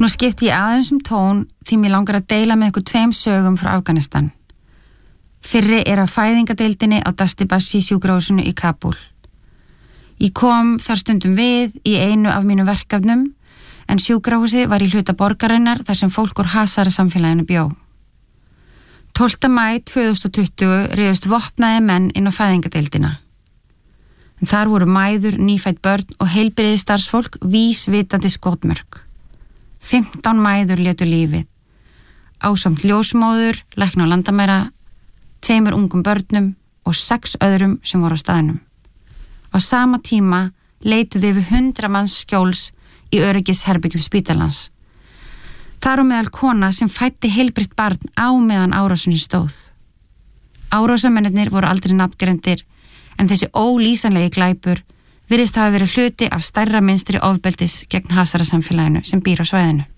Nú skipti ég aðeins tón því mér langar að deila með ykkur 2 sögum frá Afganistan. Fyrri af fæðingadeildinni á Dastibassi sjúkrahúsinu í Kabúl. Ég kom þar stundum við í einu af mínum verkefnum en sjúkrahúsið var í hluta borgarinnar þar sem fólk úr Hazara samfélaginu bjó. 12. maí 2020 réðust vopnaði menn inn á fæðingadeildina. En þar voru mæður, nýfædd börn og heilbrigðisstarfsfólk vísvitandi skotmörk. 15 mæður létu lífið. Ásamt ljósmóður, lækna á landamæra, 2 ungum börnum og 6 öðrum sem voru á staðnum. Á sama tíma leituðu yfir 100 manns skjóls í öryggisherbergjum spítalans. Þar á meðal kona sem fæddi heilbrigt barn á meðan árásinni stóð. Árásamennirnir voru aldrei nafngreindir en þessi ólýsanlegi glæpur virðist hafa verið hluti af stærra mynstri ofbeldis gegn Hazara samfélaginu sem býr á svæðinu.